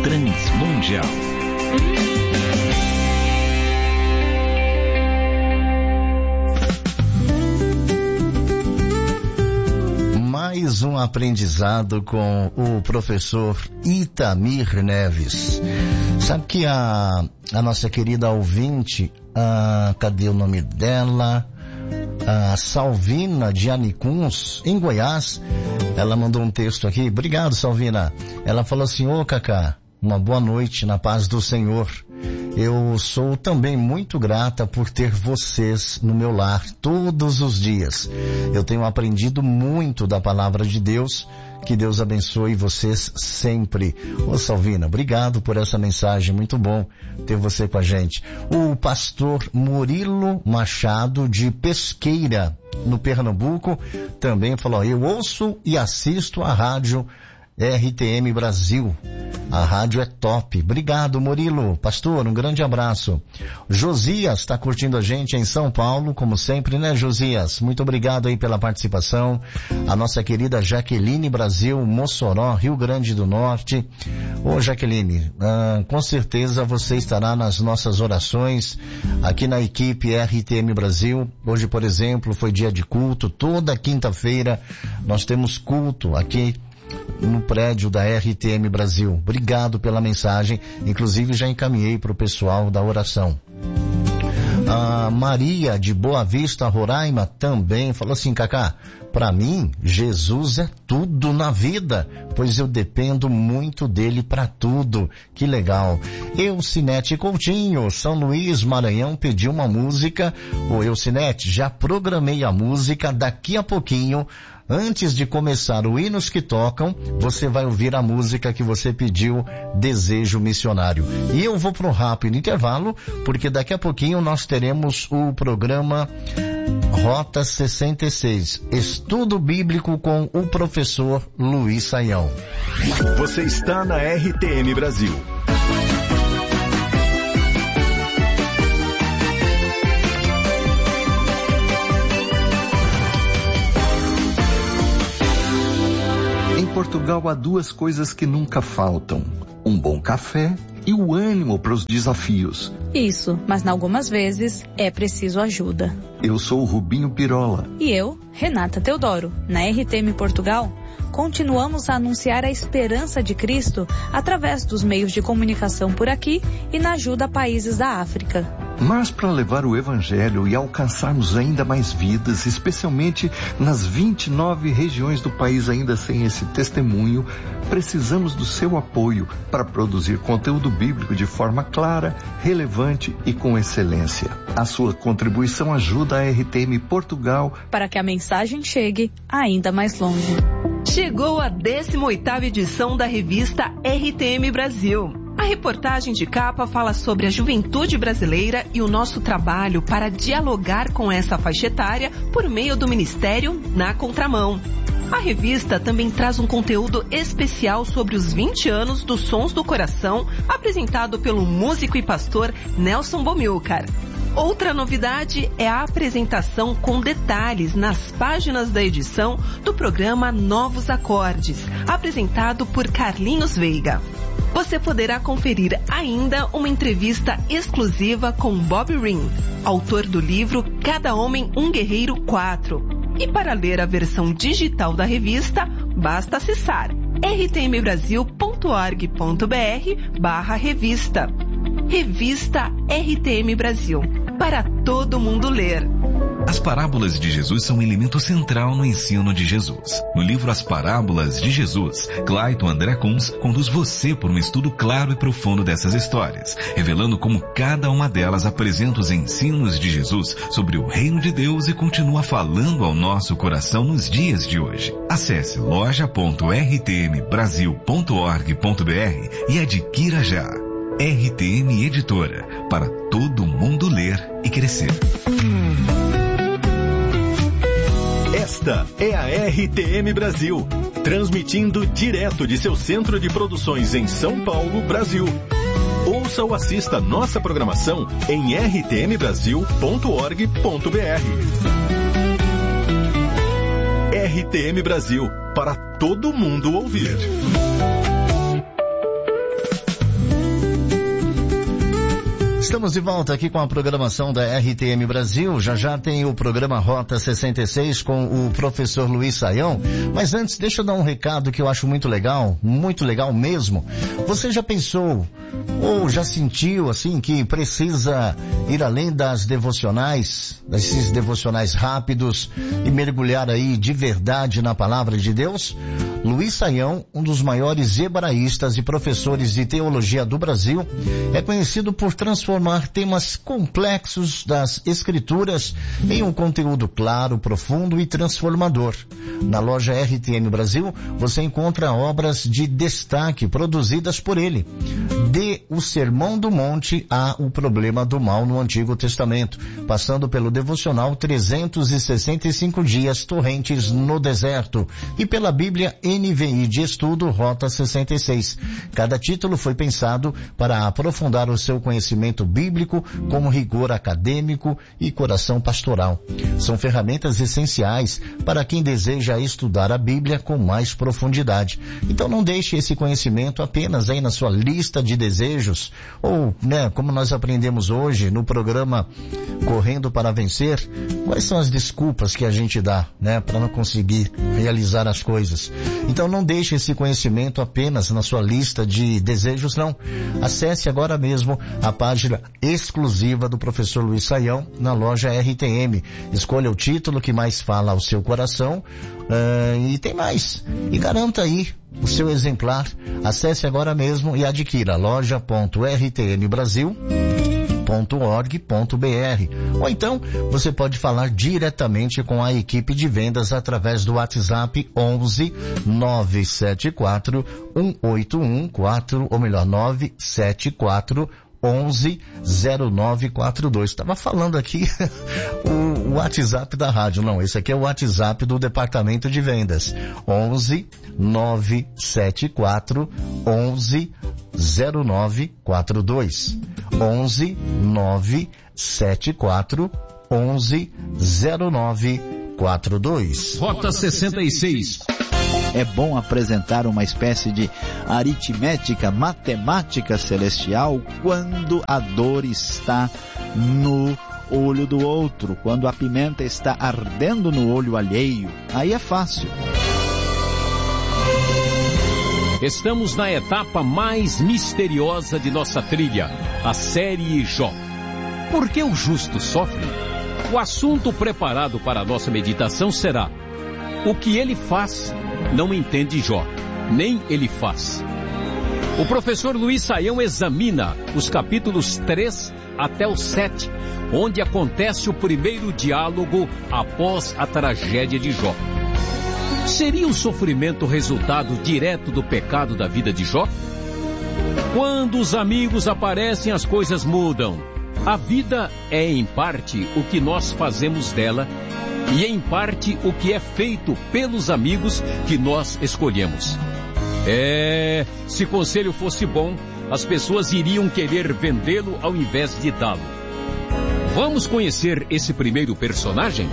Transmundial. Mais um aprendizado com o professor Itamir Neves. Sabe que a nossa querida ouvinte, cadê o nome dela? A Salvina de Anicuns, em Goiás, ela mandou um texto aqui. Obrigado, Salvina. Ela falou assim: ô Cacá, uma boa noite na paz do Senhor. Eu sou também muito grata por ter vocês no meu lar todos os dias. Eu tenho aprendido muito da palavra de Deus. Que Deus abençoe vocês sempre. Ô Salvina, obrigado por essa mensagem, muito bom ter você com a gente. O pastor Murilo Machado de Pesqueira, no Pernambuco, também falou: eu ouço e assisto a rádio RTM Brasil. A rádio é top. Obrigado, Murilo. Pastor, um grande abraço. Josias está curtindo a gente em São Paulo, como sempre, né, Josias? Muito obrigado aí pela participação. A nossa querida Jaqueline Brasil, Mossoró, Rio Grande do Norte. Ô, Jaqueline, com certeza você estará nas nossas orações aqui na equipe RTM Brasil. Hoje, por exemplo, foi dia de culto. Toda quinta-feira nós temos culto aqui no prédio da RTM Brasil. Obrigado pela mensagem. Inclusive já encaminhei para o pessoal da oração. A Maria de Boa Vista, Roraima, também falou assim: Cacá, para mim Jesus é tudo na vida, pois eu dependo muito dele para tudo. Que legal. Eucinete Coutinho, São Luís, Maranhão, pediu uma música. Ô Eucinete, já programei a música. Daqui a pouquinho, antes de começar o Hinos que Tocam, você vai ouvir a música que você pediu, Desejo Missionário. E eu vou para um rápido intervalo, porque daqui a pouquinho nós teremos o programa Rota 66, Estudo Bíblico com o professor Luiz Saião. Você está na RTM Brasil. Em Portugal há duas coisas que nunca faltam: um bom café e o ânimo para os desafios. Isso, mas algumas vezes é preciso ajuda. Eu sou o Rubinho Pirola. E eu, Renata Teodoro. Na RTM Portugal, continuamos a anunciar a esperança de Cristo através dos meios de comunicação por aqui e na ajuda a países da África. Mas para levar o Evangelho e alcançarmos ainda mais vidas, especialmente nas 29 regiões do país ainda sem esse testemunho, precisamos do seu apoio para produzir conteúdo bíblico de forma clara, relevante e com excelência. A sua contribuição ajuda a RTM Portugal para que a mensagem chegue ainda mais longe. Chegou a 18ª edição da revista RTM Brasil. A reportagem de capa fala sobre a juventude brasileira e o nosso trabalho para dialogar com essa faixa etária por meio do Ministério Na Contramão. A revista também traz um conteúdo especial sobre os 20 anos dos Sons do Coração, apresentado pelo músico e pastor Nelson Bomilcar. Outra novidade é a apresentação com detalhes nas páginas da edição do programa Novos Acordes, apresentado por Carlinhos Veiga. Você poderá conferir ainda uma entrevista exclusiva com Bob Ring, autor do livro Cada Homem um Guerreiro 4. E para ler a versão digital da revista, basta acessar rtmbrasil.org.br/revista. Revista RTM Brasil, para todo mundo ler. As parábolas de Jesus são um elemento central no ensino de Jesus. No livro As Parábolas de Jesus, Clayton André Kunz conduz você por um estudo claro e profundo dessas histórias, revelando como cada uma delas apresenta os ensinos de Jesus sobre o reino de Deus e continua falando ao nosso coração nos dias de hoje. Acesse loja.rtmbrasil.org.br e adquira já. RTM Editora, para todo mundo ler e crescer. Esta é a RTM Brasil, transmitindo direto de seu centro de produções em São Paulo, Brasil. Ouça ou assista nossa programação em rtmbrasil.org.br. RTM Brasil, para todo mundo ouvir. Estamos de volta aqui com a programação da RTM Brasil. Já tem o programa Rota 66 com o professor Luiz Saião. Mas antes, deixa eu dar um recado que eu acho muito legal mesmo. Você já pensou ou já sentiu assim que precisa ir além das devocionais, desses devocionais rápidos e mergulhar aí de verdade na palavra de Deus? Luiz Saião, um dos maiores hebraístas e professores de teologia do Brasil, é conhecido por transformar temas complexos das Escrituras em um conteúdo claro, profundo e transformador. Na loja RTM Brasil, você encontra obras de destaque produzidas por ele. De O Sermão do Monte a O Problema do Mal no Antigo Testamento, passando pelo devocional 365 Dias Torrentes no Deserto e pela Bíblia NVI de Estudo Rota 66. Cada título foi pensado para aprofundar o seu conhecimento bíblico com rigor acadêmico e coração pastoral. São ferramentas essenciais para quem deseja estudar a Bíblia com mais profundidade. Então não deixe esse conhecimento apenas aí na sua lista de desejos, ou, como nós aprendemos hoje no programa Correndo para Vencer, quais são as desculpas que a gente dá, para não conseguir realizar as coisas. Então não deixe esse conhecimento apenas na sua lista de desejos, não. Acesse agora mesmo a página exclusiva do professor Luiz Saião na loja RTM. Escolha o título que mais fala ao seu coração, e tem mais. E garanta aí o seu exemplar. Acesse agora mesmo e adquira loja.rtmbrasil.org.br. Ou então, você pode falar diretamente com a equipe de vendas através do WhatsApp 11 974 181 974 11 0942. Estava falando aqui o WhatsApp da rádio. Não, esse aqui é o WhatsApp do departamento de vendas. 11 974 11 0942. 11 974 11 0942. Rota 66. É bom apresentar uma espécie de aritmética, matemática celestial quando a dor está no olho do outro, quando a pimenta está ardendo no olho alheio. Aí é fácil. Estamos na etapa mais misteriosa de nossa trilha, a série Jó. Por que o justo sofre? O assunto preparado para a nossa meditação será: o que ele faz não entende Jó, nem ele faz. O professor Luiz Saião examina os capítulos 3 até o 7, onde acontece o primeiro diálogo após a tragédia de Jó. Seria o sofrimento resultado direto do pecado da vida de Jó? Quando os amigos aparecem, as coisas mudam. A vida é, em parte, o que nós fazemos dela, e em parte o que é feito pelos amigos que nós escolhemos. Se conselho fosse bom, as pessoas iriam querer vendê-lo ao invés de dá-lo. Vamos conhecer esse primeiro personagem?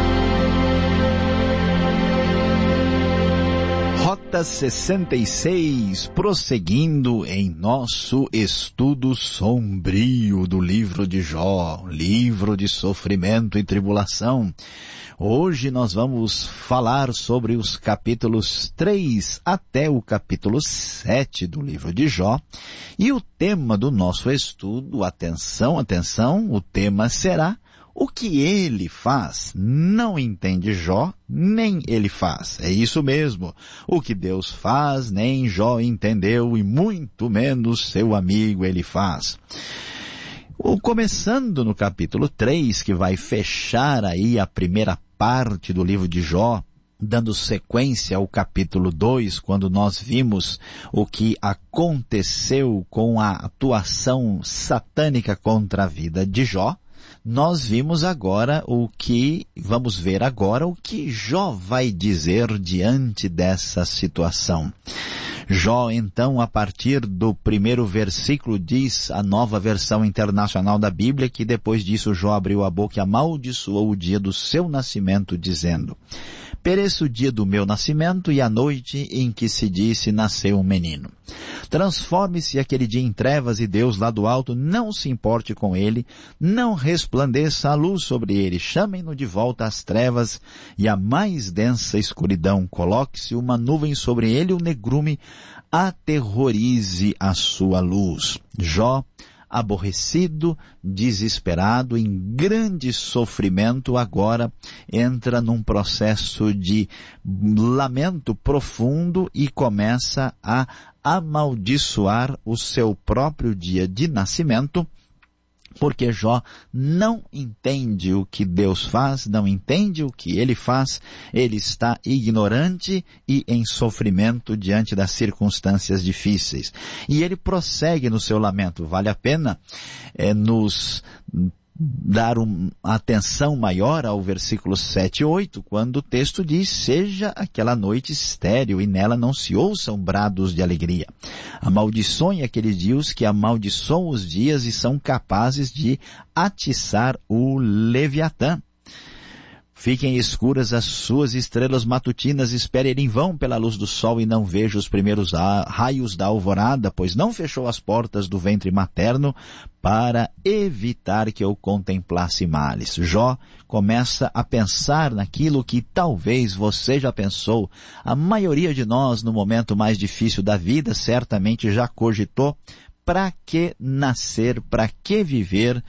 Rota 66, prosseguindo em nosso estudo sombrio do livro de Jó, livro de sofrimento e tribulação. Hoje nós vamos falar sobre os capítulos 3 até o capítulo 7 do livro de Jó. E o tema do nosso estudo, atenção, o tema será: o que ele faz não entende Jó, nem ele faz. É isso mesmo. O que Deus faz, nem Jó entendeu, e muito menos seu amigo ele faz. Começando no capítulo 3, que vai fechar aí a primeira parte do livro de Jó, dando sequência ao capítulo 2, quando nós vimos o que aconteceu com a atuação satânica contra a vida de Jó. Nós vamos ver agora o que Jó vai dizer diante dessa situação. Jó, então, a partir do primeiro versículo, diz a Nova Versão Internacional da Bíblia, que depois disso Jó abriu a boca e amaldiçoou o dia do seu nascimento, dizendo: pereça o dia do meu nascimento e a noite em que se disse nasceu um menino. Transforme-se aquele dia em trevas e Deus lá do alto não se importe com ele, não resplandeça a luz sobre ele. Chamem-no de volta às trevas e à mais densa escuridão. Coloque-se uma nuvem sobre ele, o negrume aterrorize a sua luz. Jó, aborrecido, desesperado, em grande sofrimento, agora entra num processo de lamento profundo e começa a amaldiçoar o seu próprio dia de nascimento, porque Jó não entende o que Deus faz, não entende o que ele faz, ele está ignorante e em sofrimento diante das circunstâncias difíceis. E ele prossegue no seu lamento. Vale a pena nos dar atenção maior ao versículo 7 e 8, quando o texto diz: seja aquela noite estéril e nela não se ouçam brados de alegria. Amaldiçoem aqueles dias que amaldiçoam os dias e são capazes de atiçar o Leviatã. Fiquem escuras as suas estrelas matutinas, espere ele em vão pela luz do sol e não veja os primeiros raios da alvorada, pois não fechou as portas do ventre materno para evitar que eu contemplasse males. Jó começa a pensar naquilo que talvez você já pensou. A maioria de nós, no momento mais difícil da vida, certamente já cogitou: para que nascer, para que viver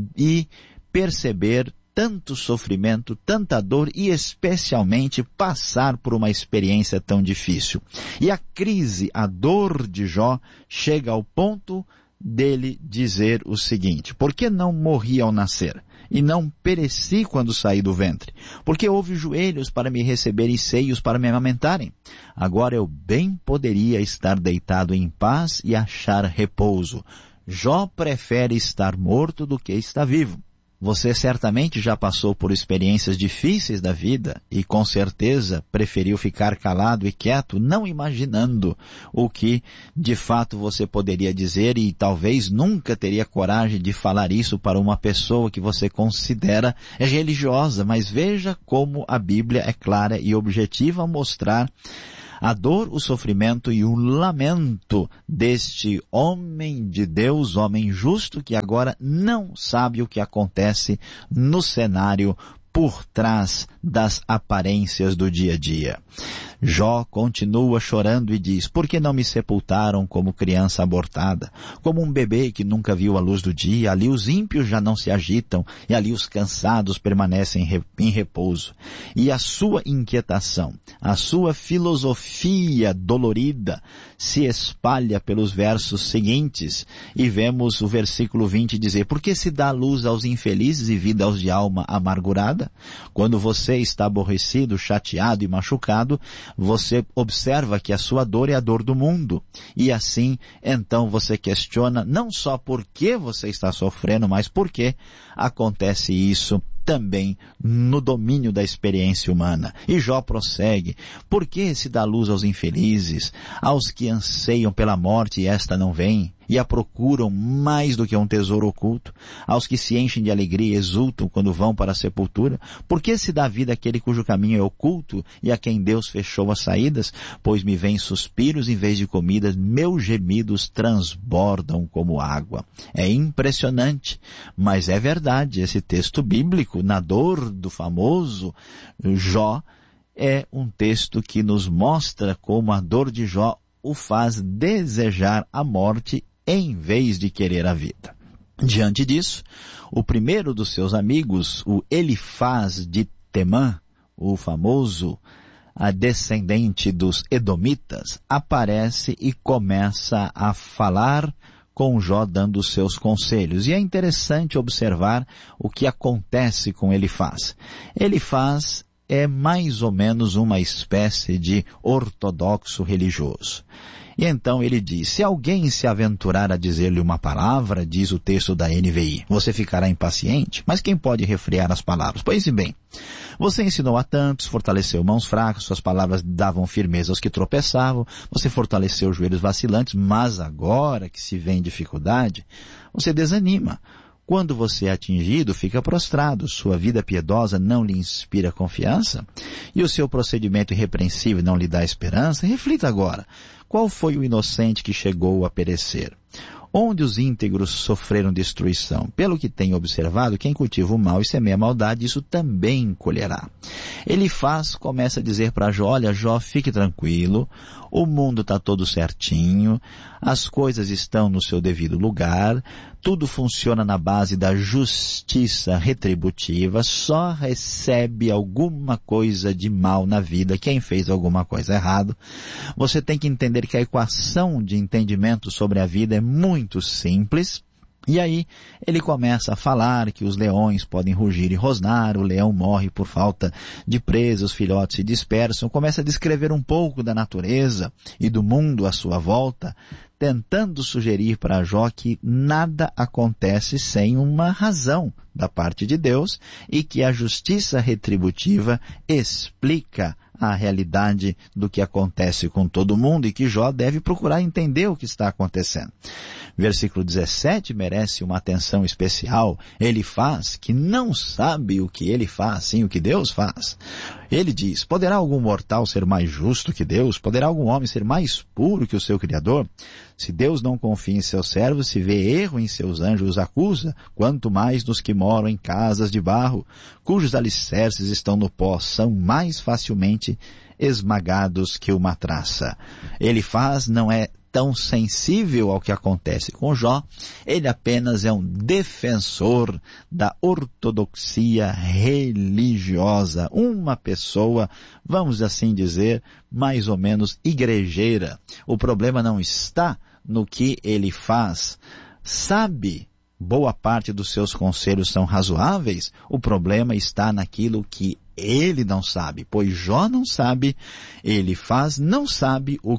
e perceber tanto sofrimento, tanta dor e especialmente passar por uma experiência tão difícil. E a crise, a dor de Jó chega ao ponto dele dizer o seguinte: por que não morri ao nascer e não pereci quando saí do ventre? Porque houve joelhos para me receber e seios para me amamentarem. Agora eu bem poderia estar deitado em paz e achar repouso. Jó prefere estar morto do que estar vivo. Você certamente já passou por experiências difíceis da vida e com certeza preferiu ficar calado e quieto, não imaginando o que de fato você poderia dizer, e talvez nunca teria coragem de falar isso para uma pessoa que você considera religiosa. Mas veja como a Bíblia é clara e objetiva ao mostrar a dor, o sofrimento e o lamento deste homem de Deus, homem justo, que agora não sabe o que acontece no cenário por trás das aparências do dia a dia. Jó continua chorando e diz: por que não me sepultaram como criança abortada, como um bebê que nunca viu a luz do dia? Ali os ímpios já não se agitam e ali os cansados permanecem em repouso. E a sua inquietação, a sua filosofia dolorida se espalha pelos versos seguintes, e vemos o versículo 20 dizer: por que se dá luz aos infelizes e vida aos de alma amargurada? Quando você está aborrecido, chateado e machucado, você observa que a sua dor é a dor do mundo. E assim, então você questiona não só por que você está sofrendo, mas por que acontece isso também no domínio da experiência humana. E Jó prossegue: por que se dá luz aos infelizes, aos que anseiam pela morte e esta não vem, e a procuram mais do que um tesouro oculto, aos que se enchem de alegria e exultam quando vão para a sepultura? Por que se dá vida àquele cujo caminho é oculto e a quem Deus fechou as saídas? Pois me vêm suspiros em vez de comidas, meus gemidos transbordam como água. É impressionante, mas é verdade. Esse texto bíblico, na dor do famoso Jó, é um texto que nos mostra como a dor de Jó o faz desejar a morte em vez de querer a vida. Diante disso, o primeiro dos seus amigos, o Elifaz de Temã, o famoso descendente dos Edomitas, aparece e começa a falar com Jó, dando os seus conselhos. E é interessante observar o que acontece com Elifaz. Elifaz é mais ou menos uma espécie de ortodoxo religioso. E então ele diz: se alguém se aventurar a dizer-lhe uma palavra, diz o texto da NVI, você ficará impaciente? Mas quem pode refrear as palavras? Pois bem, você ensinou a tantos, fortaleceu mãos fracas, suas palavras davam firmeza aos que tropeçavam, você fortaleceu joelhos vacilantes, mas agora que se vê em dificuldade, você desanima. Quando você é atingido, fica prostrado. Sua vida piedosa não lhe inspira confiança? E o seu procedimento irrepreensível não lhe dá esperança? Reflita agora. Qual foi o inocente que chegou a perecer? Onde os íntegros sofreram destruição? Pelo que tenho observado, quem cultiva o mal e semeia a maldade, isso também colherá. Elifaz começa a dizer para Jó, olha, Jó, fique tranquilo, o mundo está todo certinho, as coisas estão no seu devido lugar, tudo funciona na base da justiça retributiva, só recebe alguma coisa de mal na vida quem fez alguma coisa errada. Você tem que entender que a equação de entendimento sobre a vida é muito simples. E aí ele começa a falar que os leões podem rugir e rosnar, o leão morre por falta de presa, os filhotes se dispersam, começa a descrever um pouco da natureza e do mundo à sua volta, tentando sugerir para Jó que nada acontece sem uma razão da parte de Deus e que a justiça retributiva explica a realidade do que acontece com todo mundo e que Jó deve procurar entender o que está acontecendo. Versículo 17 merece uma atenção especial. Elifaz, que não sabe o que ele faz, sim o que Deus faz. Ele diz, poderá algum mortal ser mais justo que Deus? Poderá algum homem ser mais puro que o seu Criador? Se Deus não confia em seus servos, se vê erro em seus anjos, os acusa, quanto mais nos que moram em casas de barro, cujos alicerces estão no pó, são mais facilmente esmagados que uma traça. Elifaz não é tão sensível ao que acontece com Jó, ele apenas é um defensor da ortodoxia religiosa, uma pessoa, vamos assim dizer, mais ou menos igrejeira. O problema não está no que ele faz, sabe, boa parte dos seus conselhos são razoáveis, o problema está naquilo que ele não sabe, pois Jó não sabe, Elifaz não sabe o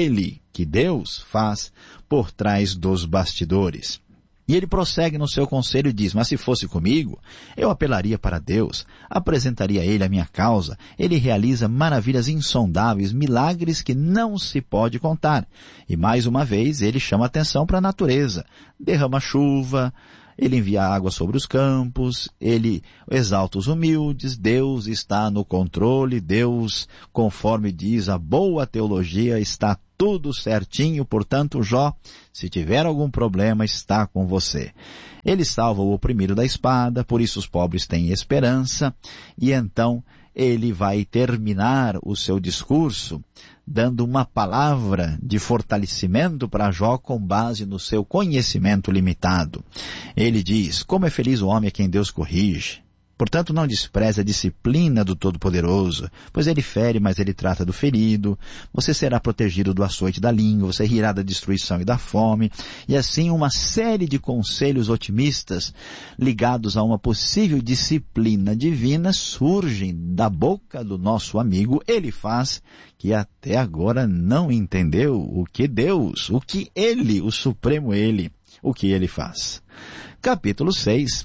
que Deus faz por trás dos bastidores. E ele prossegue no seu conselho e diz, mas se fosse comigo, eu apelaria para Deus, apresentaria a ele a minha causa, ele realiza maravilhas insondáveis, milagres que não se pode contar. E mais uma vez ele chama atenção para a natureza, derrama chuva, ele envia água sobre os campos, ele exalta os humildes, Deus está no controle, Deus, conforme diz a boa teologia, está tudo certinho, portanto, Jó, se tiver algum problema, está com você. Ele salva o oprimido da espada, por isso os pobres têm esperança, e então ele vai terminar o seu discurso dando uma palavra de fortalecimento para Jó com base no seu conhecimento limitado. Ele diz, como é feliz o homem a quem Deus corrige. Portanto, não despreze a disciplina do Todo-Poderoso, pois ele fere, mas ele trata do ferido. Você será protegido do açoite da língua, você rirá da destruição e da fome. E assim uma série de conselhos otimistas ligados a uma possível disciplina divina surgem da boca do nosso amigo Elifaz, que até agora não entendeu o que Deus, o que ele, o Supremo ele, o que ele faz. Capítulo 6.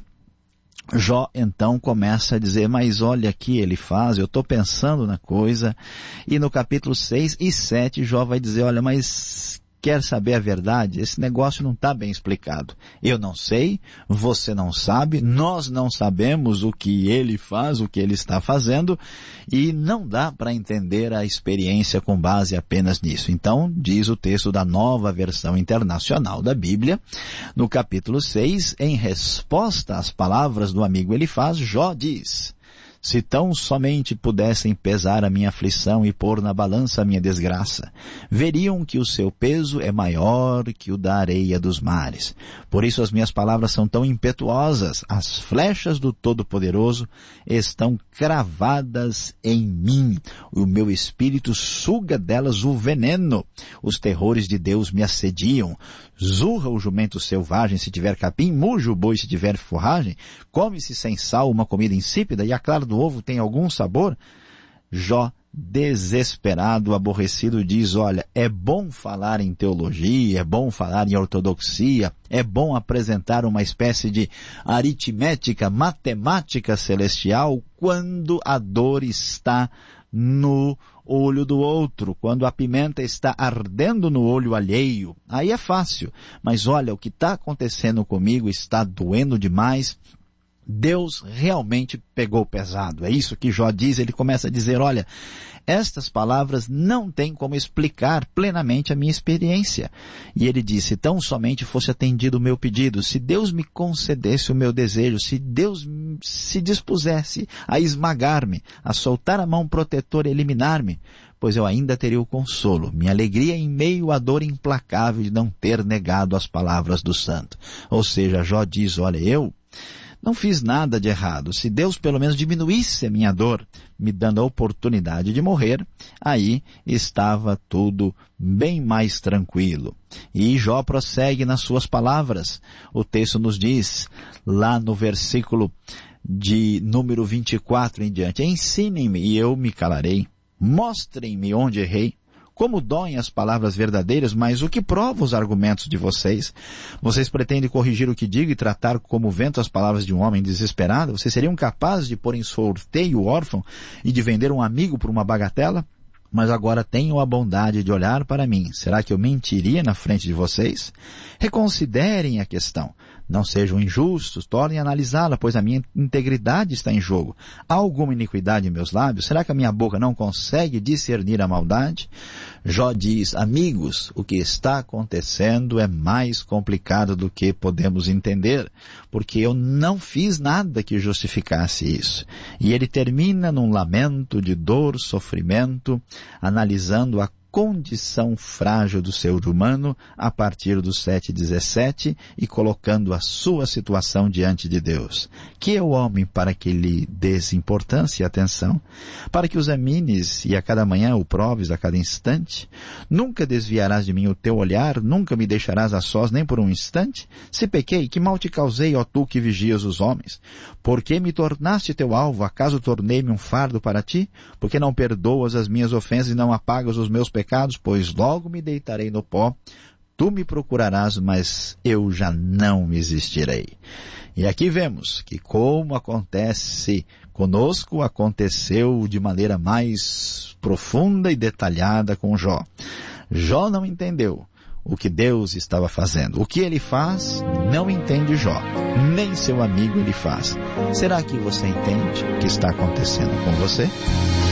Jó então começa a dizer, mas olha aqui Elifaz, eu estou pensando na coisa, e no capítulo 6 e 7 Jó vai dizer, olha, mas quer saber a verdade? Esse negócio não está bem explicado. Eu não sei, você não sabe, nós não sabemos o que ele faz, o que ele está fazendo, e não dá para entender a experiência com base apenas nisso. Então, diz o texto da Nova Versão Internacional da Bíblia, no capítulo 6, em resposta às palavras do amigo Elifaz, Jó diz, se tão somente pudessem pesar a minha aflição e pôr na balança a minha desgraça, veriam que o seu peso é maior que o da areia dos mares. Por isso as minhas palavras são tão impetuosas, as flechas do Todo-Poderoso estão cravadas em mim. O meu espírito suga delas o veneno. Os terrores de Deus me assediam. Zurra o jumento selvagem se tiver capim, muge o boi se tiver forragem, come-se sem sal uma comida insípida e a clara do ovo tem algum sabor? Jó, desesperado, aborrecido, diz, olha, é bom falar em teologia, é bom falar em ortodoxia, é bom apresentar uma espécie de aritmética, matemática celestial, quando a dor está no olho do outro, quando a pimenta está ardendo no olho alheio, aí é fácil. Mas olha, o que está acontecendo comigo está doendo demais. Deus realmente pegou pesado. É isso que Jó diz. Ele começa a dizer, olha, estas palavras não têm como explicar plenamente a minha experiência. E ele disse, se tão somente fosse atendido o meu pedido, se Deus me concedesse o meu desejo, se Deus se dispusesse a esmagar-me, a soltar a mão protetora e eliminar-me, pois eu ainda teria o consolo, minha alegria em meio à dor implacável de não ter negado as palavras do santo. Ou seja, Jó diz, olha, eu não fiz nada de errado. Se Deus pelo menos diminuísse a minha dor, me dando a oportunidade de morrer, aí estava tudo bem mais tranquilo. E Jó prossegue nas suas palavras. O texto nos diz, lá no versículo de número 24 em diante, ensinem-me e eu me calarei. Mostrem-me onde errei. Como doem as palavras verdadeiras, mas o que prova os argumentos de vocês? Vocês pretendem corrigir o que digo e tratar como vento as palavras de um homem desesperado? Vocês seriam capazes de pôr em sorteio o órfão e de vender um amigo por uma bagatela? Mas agora tenham a bondade de olhar para mim. Será que eu mentiria na frente de vocês? Reconsiderem a questão. Não sejam injustos, tornem a analisá-la, pois a minha integridade está em jogo. Há alguma iniquidade em meus lábios? Será que a minha boca não consegue discernir a maldade? Jó diz, amigos, o que está acontecendo é mais complicado do que podemos entender, porque eu não fiz nada que justificasse isso. E ele termina num lamento de dor, sofrimento, analisando a condição frágil do ser humano a partir do 7:17 e colocando a sua situação diante de Deus. Que é o homem para que lhe dês importância e atenção, para que o examines e a cada manhã o proves a cada instante? Nunca desviarás de mim o teu olhar, nunca me deixarás a sós nem por um instante? Se pequei, que mal te causei, ó tu que vigias os homens? Por que me tornaste teu alvo? Acaso tornei-me um fardo para ti? Porque não perdoas as minhas ofensas e não apagas os meus pecados? Pois logo me deitarei no pó, tu me procurarás, mas eu já não existirei. E aqui vemos que como acontece conosco, aconteceu de maneira mais profunda e detalhada com Jó. Jó não entendeu o que Deus estava fazendo. O que ele faz, não entende Jó. Nem seu amigo ele faz. Será que você entende o que está acontecendo com você?